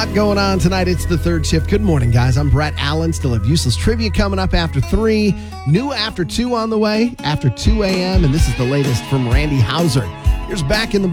lot going on tonight. It's the third shift. Good morning, guys. I'm Brett Allen. Still have useless trivia coming up after 3. New after 2 on the way, after 2 a.m. And this is the latest from Randy Hauser. Here's Back in the